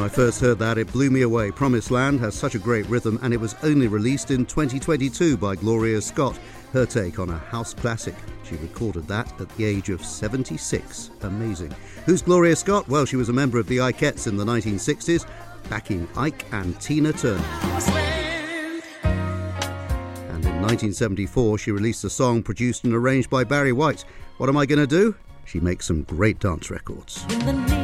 I first heard that, it blew me away. Promised Land has such a great rhythm, and it was only released in 2022 by Gloria Scott, her take on a house classic. She recorded that at the age of 76. Amazing. Who's Gloria Scott? Well, she was a member of the Ikettes in the 1960s, backing Ike and Tina Turner. And in 1974, she released a song produced and arranged by Barry White. What am I going to do? She makes some great dance records.